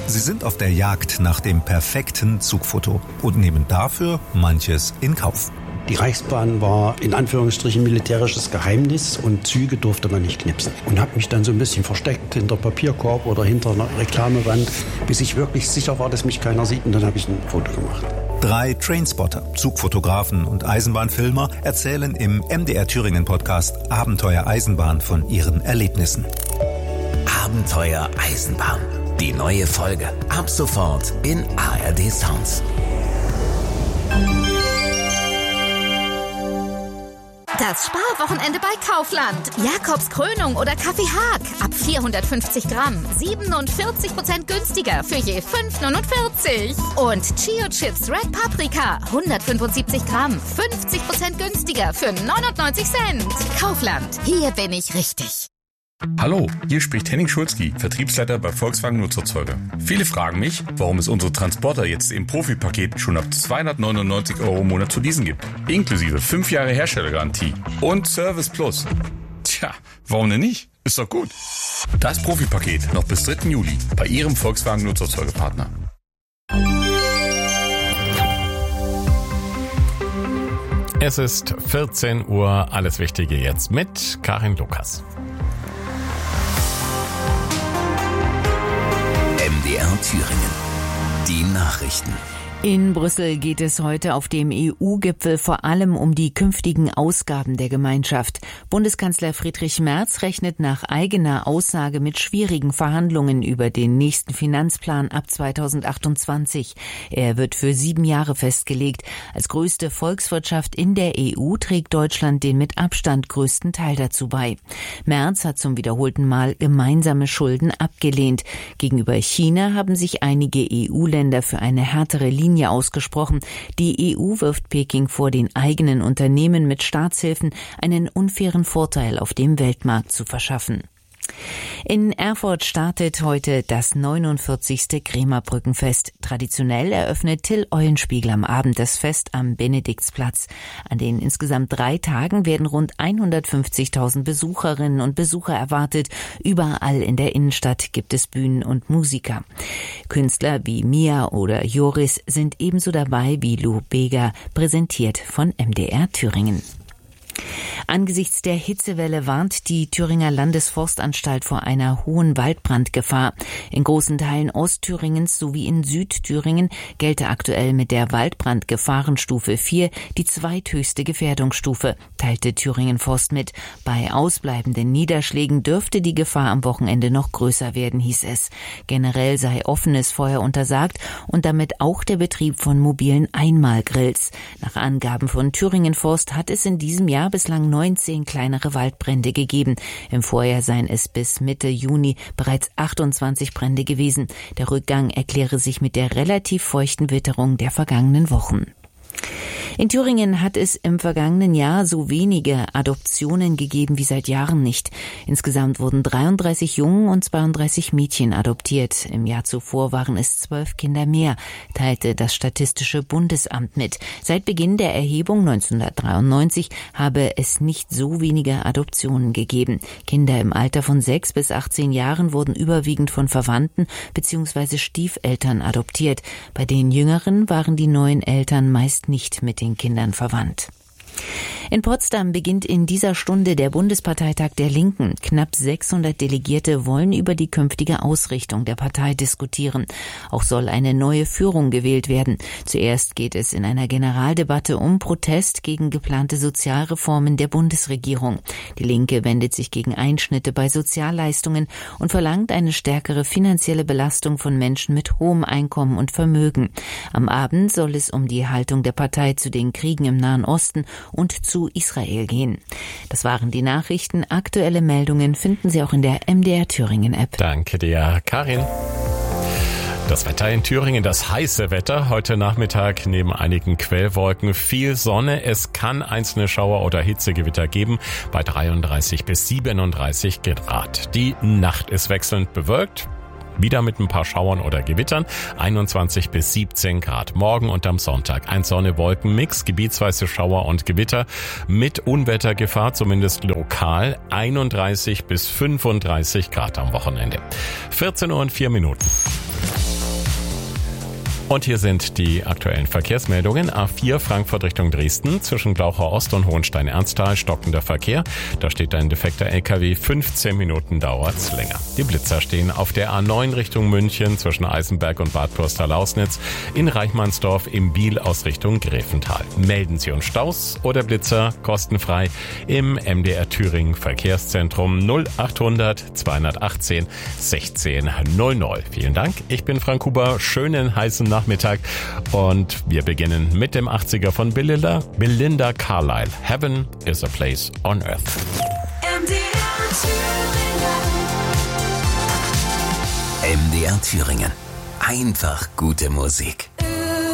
Sie sind auf der Jagd nach dem perfekten Zugfoto und nehmen dafür manches in Kauf. Die Reichsbahn war in Anführungsstrichen militärisches Geheimnis und Züge durfte man nicht knipsen. Und habe mich dann so ein bisschen versteckt hinter Papierkorb oder hinter einer Reklamewand, bis ich wirklich sicher war, dass mich keiner sieht, und dann habe ich ein Foto gemacht. 3 Trainspotter, Zugfotografen und Eisenbahnfilmer erzählen im MDR Thüringen Podcast Abenteuer Eisenbahn von ihren Erlebnissen. Abenteuer Eisenbahn. Die neue Folge ab sofort in ARD Sounds. Das Sparwochenende bei Kaufland. Jakobs Krönung oder Kaffee Haag. Ab 450 Gramm. 47% günstiger für je 5,49. Und Chio Chips Red Paprika. 175 Gramm. 50% günstiger für 99 Cent. Kaufland. Hier bin ich richtig. Hallo, hier spricht Henning Schulzki, Vertriebsleiter bei Volkswagen Nutzerzeuger. Viele fragen mich, warum es unsere Transporter jetzt im Profi-Paket schon ab 299 € im Monat zu leasen gibt. Inklusive 5 Jahre Herstellergarantie und Service Plus. Tja, warum denn nicht? Ist doch gut. Das Profi-Paket noch bis 3. Juli bei Ihrem Volkswagen Nutzerzeugerpartner. Es ist 14 Uhr, alles Wichtige jetzt mit Karin Lukas. MDR Thüringen. Die Nachrichten. In Brüssel geht es heute auf dem EU-Gipfel vor allem um die künftigen Ausgaben der Gemeinschaft. Bundeskanzler Friedrich Merz rechnet nach eigener Aussage mit schwierigen Verhandlungen über den nächsten Finanzplan ab 2028. Er wird für 7 Jahre festgelegt. Als größte Volkswirtschaft in der EU trägt Deutschland den mit Abstand größten Teil dazu bei. Merz hat zum wiederholten Mal gemeinsame Schulden abgelehnt. Gegenüber China haben sich einige EU-Länder für eine härtere Linie ausgesprochen. Die EU wirft Peking vor, den eigenen Unternehmen mit Staatshilfen einen unfairen Vorteil auf dem Weltmarkt zu verschaffen. In Erfurt startet heute das 49. Krämerbrückenfest. Traditionell eröffnet Till Eulenspiegel am Abend das Fest am Benediktsplatz. An den insgesamt 3 Tagen werden rund 150.000 Besucherinnen und Besucher erwartet. Überall in der Innenstadt gibt es Bühnen und Musiker. Künstler wie Mia oder Joris sind ebenso dabei wie Lou Bega, präsentiert von MDR Thüringen. Angesichts der Hitzewelle warnt die Thüringer Landesforstanstalt vor einer hohen Waldbrandgefahr. In großen Teilen Ostthüringens sowie in Südthüringen gelte aktuell mit der Waldbrandgefahrenstufe 4 die zweithöchste Gefährdungsstufe, teilte Thüringen Forst mit. Bei ausbleibenden Niederschlägen dürfte die Gefahr am Wochenende noch größer werden, hieß es. Generell sei offenes Feuer untersagt und damit auch der Betrieb von mobilen Einmalgrills. Nach Angaben von Thüringen Forst hat es in diesem Jahr bislang 19 kleinere Waldbrände gegeben. Im Vorjahr seien es bis Mitte Juni bereits 28 Brände gewesen. Der Rückgang erkläre sich mit der relativ feuchten Witterung der vergangenen Wochen. In Thüringen hat es im vergangenen Jahr so wenige Adoptionen gegeben wie seit Jahren nicht. Insgesamt wurden 33 Jungen und 32 Mädchen adoptiert. Im Jahr zuvor waren es 12 Kinder mehr, teilte das Statistische Bundesamt mit. Seit Beginn der Erhebung 1993 habe es nicht so wenige Adoptionen gegeben. Kinder im Alter von 6 bis 18 Jahren wurden überwiegend von Verwandten bzw. Stiefeltern adoptiert. Bei den Jüngeren waren die neuen Eltern meist nicht mit den Kindern verwandt. In Potsdam beginnt in dieser Stunde der Bundesparteitag der Linken. Knapp 600 Delegierte wollen über die künftige Ausrichtung der Partei diskutieren. Auch soll eine neue Führung gewählt werden. Zuerst geht es in einer Generaldebatte um Protest gegen geplante Sozialreformen der Bundesregierung. Die Linke wendet sich gegen Einschnitte bei Sozialleistungen und verlangt eine stärkere finanzielle Belastung von Menschen mit hohem Einkommen und Vermögen. Am Abend soll es um die Haltung der Partei zu den Kriegen im Nahen Osten und zu Israel gehen. Das waren die Nachrichten. Aktuelle Meldungen finden Sie auch in der MDR Thüringen App. Danke dir, Karin. Das Wetter in Thüringen, das heiße Wetter. Heute Nachmittag neben einigen Quellwolken viel Sonne. Es kann einzelne Schauer oder Hitzegewitter geben bei 33 bis 37 Grad. Die Nacht ist wechselnd bewölkt. Wieder mit ein paar Schauern oder Gewittern, 21 bis 17 Grad. Morgen und am Sonntag ein Sonne-Wolken-Mix, gebietsweise Schauer und Gewitter mit Unwettergefahr, zumindest lokal, 31 bis 35 Grad am Wochenende. 14:04 Uhr. Und hier sind die aktuellen Verkehrsmeldungen. A4 Frankfurt Richtung Dresden, zwischen Glauchau Ost und Hohenstein-Ernsthal stockender Verkehr. Da steht ein defekter LKW, 15 Minuten dauert's länger. Die Blitzer stehen auf der A9 Richtung München, zwischen Eisenberg und Bad Pürster-Lausnitz, in Reichmannsdorf im Biel aus Richtung Gräfenthal. Melden Sie uns Staus oder Blitzer kostenfrei im MDR Thüringen Verkehrszentrum 0800 218 1600. Vielen Dank, ich bin Frank Huber, schönen heißen Nachmittag und wir beginnen mit dem 80er von Belinda Carlisle. Heaven is a place on earth. MDR Thüringen. Einfach gute Musik.